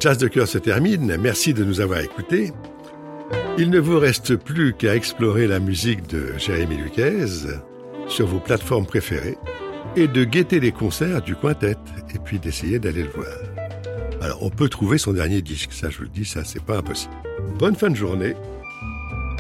Jazz de cœur se termine. Merci de nous avoir écoutés. Il ne vous reste plus qu'à explorer la musique de Jérémy Luquez sur vos plateformes préférées et de guetter les concerts du quintet et puis d'essayer d'aller le voir. Alors, on peut trouver son dernier disque, ça je vous le dis, ça c'est pas impossible. Bonne fin de journée